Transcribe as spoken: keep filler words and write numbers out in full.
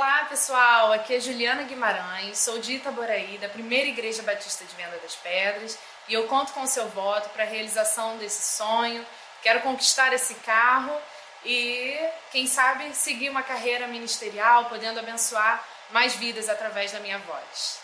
Olá pessoal, aqui é Juliana Guimarães, sou de Itaboraí, da primeira Igreja Batista de Venda das Pedras, e eu conto com o seu voto para a realização desse sonho. Quero conquistar esse carro e, quem sabe, seguir uma carreira ministerial, podendo abençoar mais vidas através da minha voz.